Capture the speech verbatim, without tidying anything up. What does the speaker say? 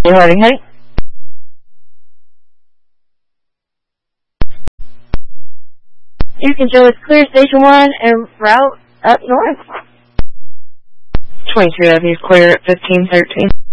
You heading, honey? You can show us clear station one and route up north. twenty-two F is clear at fifteen thirteen.